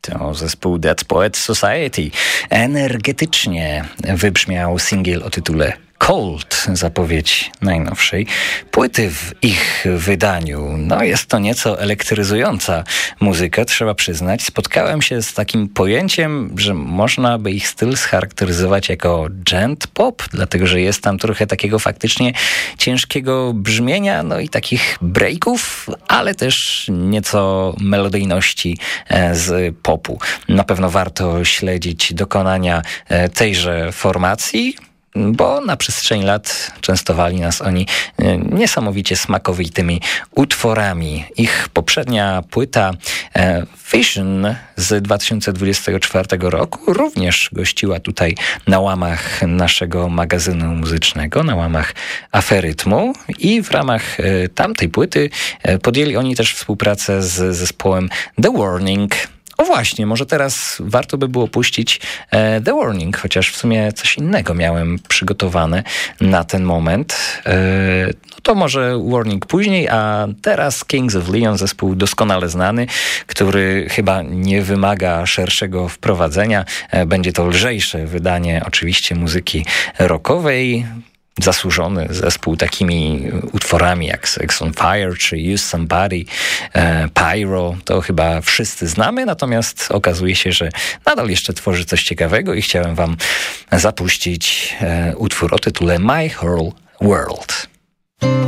To zespół Dead Poets Society. Energetycznie wybrzmiał singiel o tytule Cold, zapowiedź najnowszej płyty w ich wydaniu. No jest to nieco elektryzująca muzyka, trzeba przyznać. Spotkałem się z takim pojęciem, że można by ich styl scharakteryzować jako djent pop, dlatego że jest tam trochę takiego faktycznie ciężkiego brzmienia, no i takich breaków, ale też nieco melodyjności z popu. Na pewno warto śledzić dokonania tejże formacji, bo na przestrzeni lat częstowali nas oni niesamowicie smakowitymi utworami. Ich poprzednia płyta Vision z 2024 roku również gościła tutaj na łamach naszego magazynu muzycznego, na łamach Aferytmu i w ramach tamtej płyty podjęli oni też współpracę z zespołem The Warning. O właśnie, może teraz warto by było puścić The Warning, chociaż w sumie coś innego miałem przygotowane na ten moment. No to może Warning później, a teraz Kings of Leon, zespół doskonale znany, który chyba nie wymaga szerszego wprowadzenia. Będzie to lżejsze wydanie oczywiście muzyki rockowej. Zasłużony zespół takimi utworami jak Sex on Fire czy Use Somebody, Pyro, to chyba wszyscy znamy, natomiast okazuje się, że nadal jeszcze tworzy coś ciekawego i chciałem wam zapuścić utwór o tytule My Whole World.